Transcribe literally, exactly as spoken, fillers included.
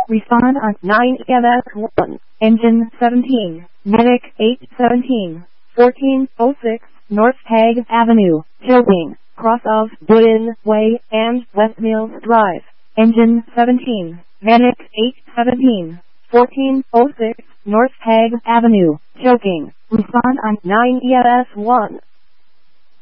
Respond on nine E M S one. Engine seventeen. Medic eight seventeen. fourteen oh six. North Hague Avenue, Chiltern, cross of Boyden Way and West Mills Drive. Engine seventeen. Medic eight seventeen. fourteen oh six. North Hague Avenue, Chiltern. Respond on nine E M S one.